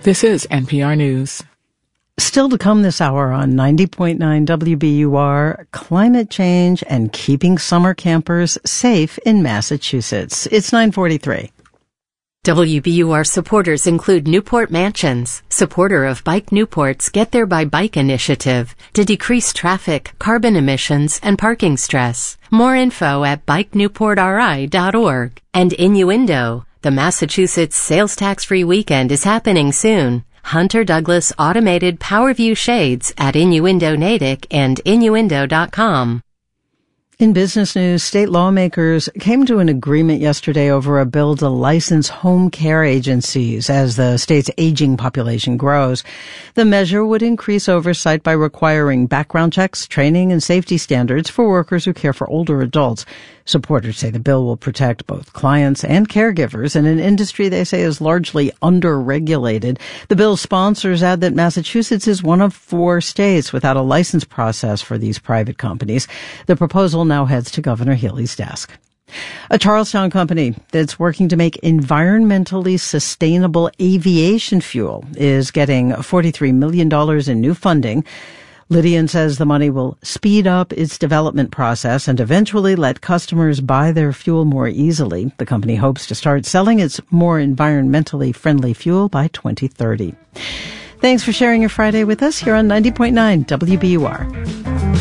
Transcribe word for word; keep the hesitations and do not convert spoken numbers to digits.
This is N P R News. Still to come this hour on ninety point nine W B U R, climate change and keeping summer campers safe in Massachusetts. It's nine forty-three. W B U R supporters include Newport Mansions, supporter of Bike Newport's Get There by Bike initiative to decrease traffic, carbon emissions, and parking stress. More info at bike newport r i dot org. And Innuendo, the Massachusetts sales tax-free weekend is happening soon. Hunter Douglas Automated PowerView Shades at Innuendo Natick and innuendo dot com. In business news, state lawmakers came to an agreement yesterday over a bill to license home care agencies as the state's aging population grows. The measure would increase oversight by requiring background checks, training, and safety standards for workers who care for older adults. Supporters say the bill will protect both clients and caregivers in an industry they say is largely under-regulated. The bill's sponsors add that Massachusetts is one of four states without a license process for these private companies. The proposal now heads to Governor Healey's desk. A Charlestown company that's working to make environmentally sustainable aviation fuel is getting forty-three million dollars in new funding. Lydian says the money will speed up its development process and eventually let customers buy their fuel more easily. The company hopes to start selling its more environmentally friendly fuel by twenty thirty. Thanks for sharing your Friday with us here on ninety point nine W B U R.